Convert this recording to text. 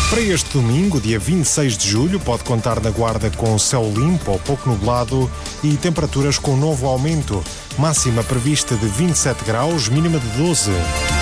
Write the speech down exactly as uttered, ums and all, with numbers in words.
Para este domingo, dia vinte e seis de julho, pode contar na Guarda com céu limpo ou pouco nublado e temperaturas com novo aumento. Máxima prevista de vinte e sete graus, mínima de doze.